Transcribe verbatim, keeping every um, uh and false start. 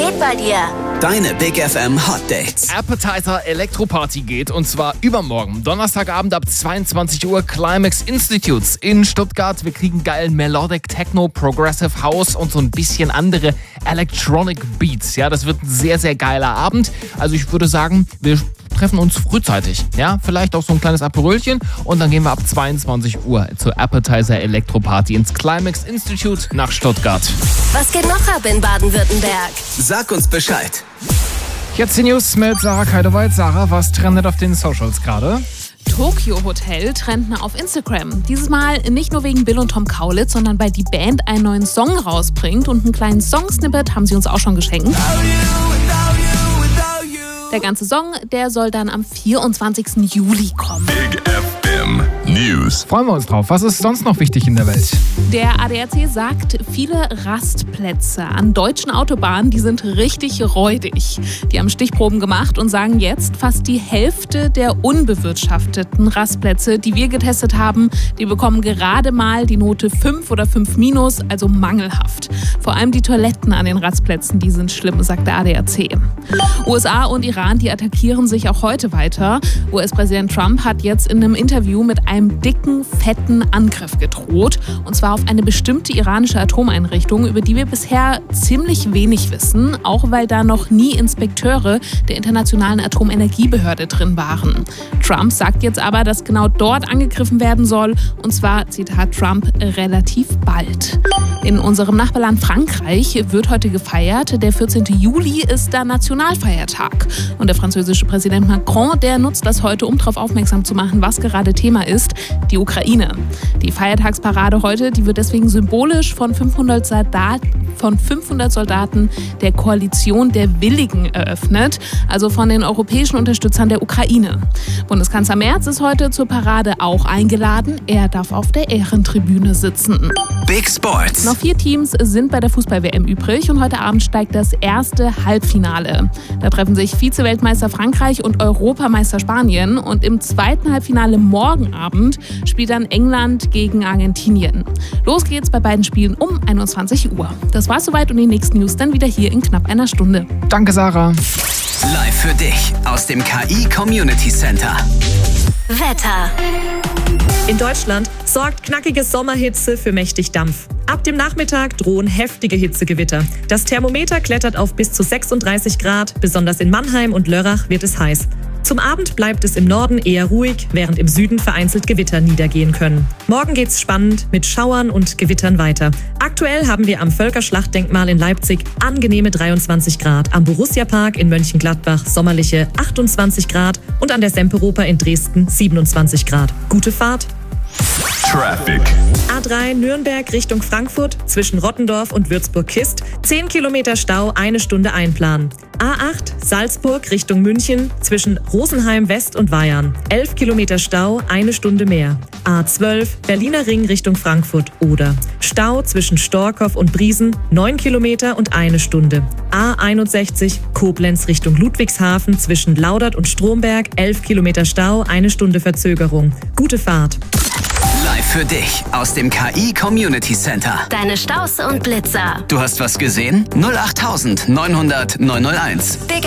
geht bei dir? Deine Big F M Hot Dates. Appetizer Elektroparty geht und zwar übermorgen. Donnerstagabend ab zweiundzwanzig Uhr Climax Institutes in Stuttgart. Wir kriegen geilen Melodic Techno, Progressive House und so ein bisschen andere Electronic Beats. Ja, das wird ein sehr, sehr geiler Abend. Also ich würde sagen, wir treffen uns frühzeitig. Ja, vielleicht auch so ein kleines Aperölchen und dann gehen wir ab zweiundzwanzig Uhr zur Appetizer Elektroparty ins Climax Institute nach Stuttgart. Was geht noch ab in Baden-Württemberg? Sag uns Bescheid. Jetzt die News mit Sarah Keidewald. Sarah, was trendet auf den Socials gerade? Tokyo Hotel trendet auf Instagram. Dieses Mal nicht nur wegen Bill und Tom Kaulitz, sondern weil die Band einen neuen Song rausbringt und einen kleinen Song-Snippet haben sie uns auch schon geschenkt. Der ganze Song, der soll dann am vierundzwanzigsten Juli kommen. Big F M News. Freuen wir uns drauf. Was ist sonst noch wichtig in der Welt? Der A D A C sagt, viele Rastplätze an deutschen Autobahnen, die sind richtig räudig. Die haben Stichproben gemacht und sagen jetzt, fast die Hälfte der unbewirtschafteten Rastplätze, die wir getestet haben, die bekommen gerade mal die Note fünf oder fünf minus, also mangelhaft. Vor allem die Toiletten an den Rastplätzen, die sind schlimm, sagt der A D A C. U S A und Iran, die attackieren sich auch heute weiter. U S-Präsident Trump hat jetzt in einem Interview mit einem dicken, fetten Angriff gedroht. Und zwar auf eine bestimmte iranische Atomeinrichtung, über die wir bisher ziemlich wenig wissen, auch weil da noch nie Inspekteure der Internationalen Atomenergiebehörde drin waren. Trump sagt jetzt aber, dass genau dort angegriffen werden soll. Und zwar, Zitat Trump, relativ bald. In unserem Nachbarland Frankreich wird heute gefeiert. Der vierzehnten Juli ist da Nationalfeiertag. Und der französische Präsident Macron, der nutzt das heute, um darauf aufmerksam zu machen, was gerade Thema ist, die Ukraine. Die Feiertagsparade heute, die wird deswegen symbolisch von fünfhundert Soldaten, von fünfhundert Soldaten der Koalition der Willigen eröffnet, also von den europäischen Unterstützern der Ukraine. Bundeskanzler Merz ist heute zur Parade auch eingeladen. Er darf auf der Ehrentribüne sitzen. Big Sports. Noch vier Teams sind bei der Fußball-W M übrig und heute Abend steigt das erste Halbfinale. Da treffen sich Vize-Weltmeister Frankreich und Europameister Spanien und im zweiten Halbfinale morgen Abend spielt dann England gegen Argentinien. Los geht's bei beiden Spielen um einundzwanzig Uhr. Das war's soweit und die nächsten News dann wieder hier in knapp einer Stunde. Danke, Sarah. Live für dich aus dem K I Community Center. Wetter. In Deutschland sorgt knackige Sommerhitze für mächtig Dampf. Ab dem Nachmittag drohen heftige Hitzegewitter. Das Thermometer klettert auf bis zu sechsunddreißig Grad. Besonders in Mannheim und Lörrach wird es heiß. Zum Abend bleibt es im Norden eher ruhig, während im Süden vereinzelt Gewitter niedergehen können. Morgen geht's spannend mit Schauern und Gewittern weiter. Aktuell haben wir am Völkerschlachtdenkmal in Leipzig angenehme dreiundzwanzig Grad, am Borussia-Park in Mönchengladbach sommerliche achtundzwanzig Grad und an der Semperoper in Dresden siebenundzwanzig Grad. Gute Fahrt! Traffic. A drei Nürnberg Richtung Frankfurt zwischen Rottendorf und Würzburg-Kist. zehn Kilometer Stau, eine Stunde einplanen. A acht Salzburg Richtung München zwischen Rosenheim West und Weyarn. elf Kilometer Stau, eine Stunde mehr. A zwölf Berliner Ring Richtung Frankfurt Oder. Stau zwischen Storkow und Briesen, neun Kilometer und eine Stunde. A einundsechzig Koblenz Richtung Ludwigshafen zwischen Laudert und Stromberg, elf Kilometer Stau, eine Stunde Verzögerung. Gute Fahrt! Live für dich aus dem K I Community Center. Deine Staus und Blitzer. Du hast was gesehen? null acht neunhundert neunhunderteins. Big